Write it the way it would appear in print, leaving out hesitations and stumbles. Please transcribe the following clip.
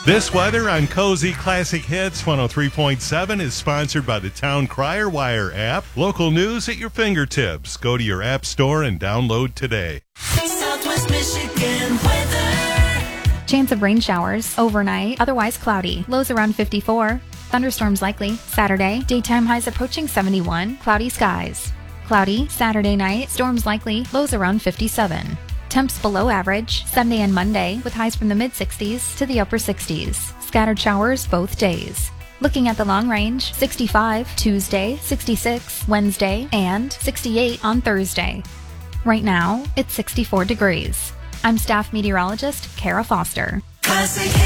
This weather on Cozy Classic Hits 103.7 is sponsored by the Town Crier Wire app. Local news at your fingertips. Go to your app store and download today. Southwest Michigan weather. Chance of rain showers overnight, otherwise cloudy. Lows around 54. Thunderstorms likely. Saturday, daytime highs approaching 71. Cloudy skies. Cloudy. Saturday night, storms likely. Lows around 57. Temps below average, Sunday and Monday, with highs from the mid-60s to the upper 60s. Scattered showers both days. Looking at the long range, 65 Tuesday, 66 Wednesday, and 68 on Thursday. Right now, it's 64 degrees. I'm staff meteorologist Kara Foster. Classic